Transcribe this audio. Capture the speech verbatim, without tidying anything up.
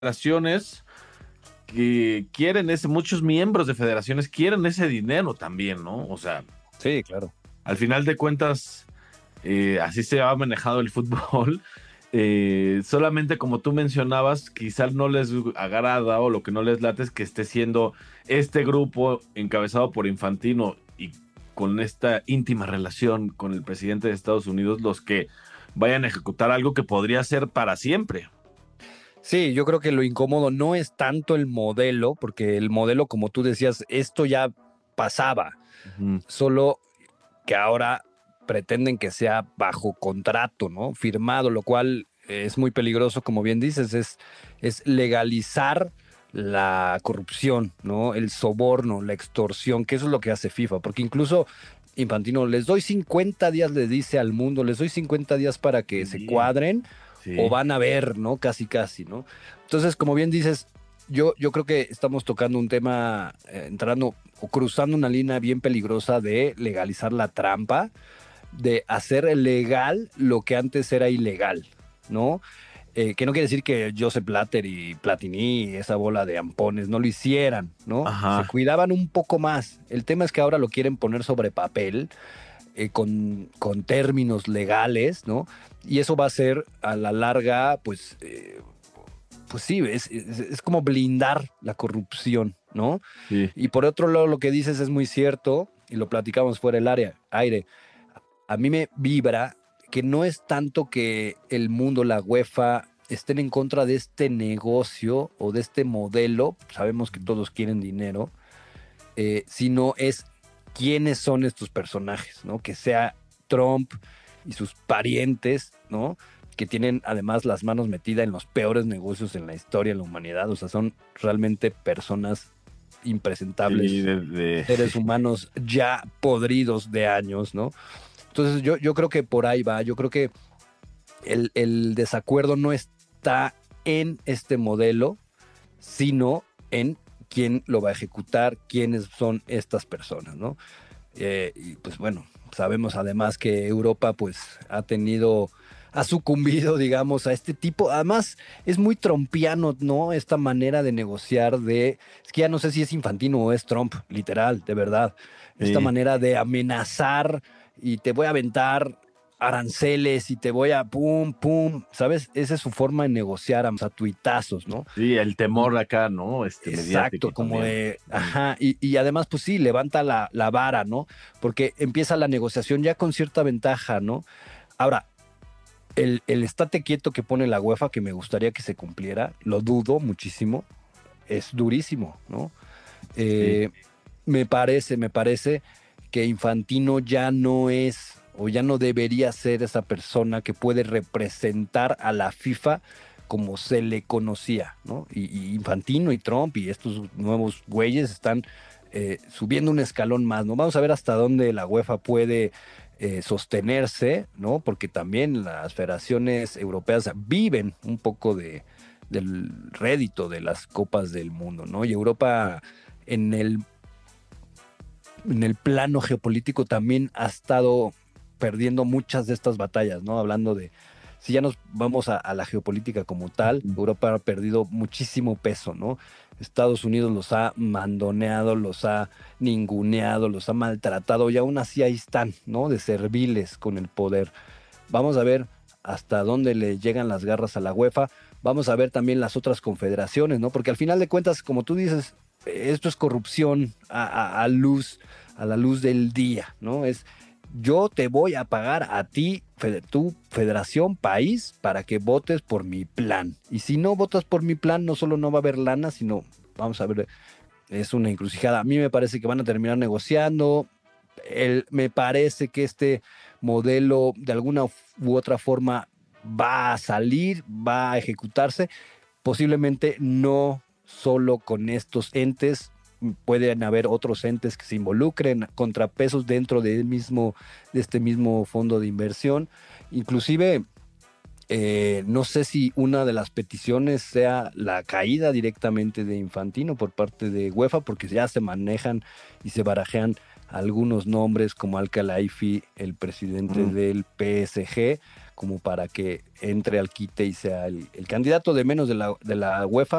federaciones que quieren ese, muchos miembros de federaciones quieren ese dinero también, ¿no? O sea, Sí, claro. al final de cuentas, eh, así se ha manejado el fútbol. Eh, solamente como tú mencionabas, quizás no les agrada o lo que no les late es que esté siendo este grupo encabezado por Infantino y con esta íntima relación con el presidente de Estados Unidos los que vayan a ejecutar algo que podría ser para siempre. Sí, yo creo que lo incómodo no es tanto el modelo, porque el modelo, como tú decías, esto ya pasaba, Ujú. solo que ahora pretenden que sea bajo contrato, ¿no? Firmado, lo cual es muy peligroso, como bien dices, es, es legalizar la corrupción, ¿no? El soborno, la extorsión, que eso es lo que hace FIFA, porque incluso Infantino, les doy cincuenta días, le dice al mundo, les doy cincuenta días para que se Sí, cuadren o sí. van a ver, ¿no? Casi, casi, ¿no? Entonces, como bien dices, yo, yo creo que estamos tocando un tema, eh, entrando o cruzando una línea bien peligrosa de legalizar la trampa, de hacer legal lo que antes era ilegal, ¿no? Eh, que no quiere decir que Joseph Blatter y Platini, esa bola de ampones, no lo hicieran, ¿no? Se Ajá. cuidaban un poco más. El tema es que ahora lo quieren poner sobre papel, eh, con, con términos legales, ¿no? Y eso va a ser a la larga, pues, eh, pues sí, es, es, es como blindar la corrupción, ¿no? Sí. Y por otro lado, lo que dices es muy cierto, y lo platicamos fuera del área, aire. A mí me vibra que no es tanto que el mundo, la UEFA, estén en contra de este negocio o de este modelo, sabemos que todos quieren dinero, eh, sino es quiénes son estos personajes, ¿no? Que sea Trump y sus parientes, ¿no? Que tienen además las manos metidas en los peores negocios en la historia de la humanidad, o sea, son realmente personas Sí, impresentables, de, de- seres humanos ya podridos de años, ¿no? Entonces yo, yo creo que por ahí va, yo creo que el, el desacuerdo no está en este modelo, sino en quién lo va a ejecutar, quiénes son estas personas, ¿no? Eh, y pues bueno, sabemos además que Europa pues ha tenido, ha sucumbido, digamos, a este tipo. Además, es muy trompiano, ¿no? Esta manera de negociar de, es que ya no sé si es Infantino o es Trump, literal, de verdad. Esta sí. manera de amenazar y te voy a aventar aranceles y te voy a pum, pum, ¿sabes? Esa es su forma de negociar a tuitazos, ¿no? Sí, el Y temor acá, ¿no? Este exacto, mediático como también. de, Ujú. ajá, y, y además, pues sí, levanta la, la vara, ¿no? Porque empieza la negociación ya con cierta ventaja, ¿no? Ahora, el, el estate quieto que pone la UEFA, que me gustaría que se cumpliera, lo dudo muchísimo, es durísimo, ¿no? Sí. Eh, me parece, me parece que Infantino ya no es o ya no debería ser esa persona que puede representar a la FIFA como se le conocía, ¿no? Y, y Infantino y Trump y estos nuevos güeyes están eh, subiendo un escalón más, ¿no? Vamos a ver hasta dónde la UEFA puede eh, sostenerse, ¿no? Porque también las federaciones europeas viven un poco de, del rédito de las copas del mundo, ¿no? Y Europa en el, en el plano geopolítico también ha estado perdiendo muchas de estas batallas, ¿no? Hablando de, si ya nos vamos a, a la geopolítica como tal, Ujú. Europa ha perdido muchísimo peso, ¿no? Estados Unidos los ha mandoneado, los ha ninguneado, los ha maltratado y aún así ahí están, ¿no? De serviles con el poder. Vamos a ver hasta dónde le llegan las garras a la UEFA. Vamos a ver también las otras confederaciones, ¿no? Porque al final de cuentas, como tú dices, esto es corrupción a, a, a luz, a la luz del día, ¿no? Es yo te voy a pagar a ti, fede- tu federación, país, para que votes por mi plan. Y si no votas por mi plan, no solo no va a haber lana, sino, vamos a ver, es una encrucijada. A mí me parece que van a terminar negociando. El, me parece que este modelo de alguna u otra forma va a salir, va a ejecutarse, posiblemente no solo con estos entes, pueden haber otros entes que se involucren, contrapesos dentro de, mismo, de este mismo fondo de inversión. Inclusive, eh, no sé si una de las peticiones sea la caída directamente de Infantino por parte de UEFA, porque ya se manejan y se barajean algunos nombres como Al Khelaifi, el presidente Mm. del P S G, como para que entre al quite y sea el, el candidato de menos de la, de la UEFA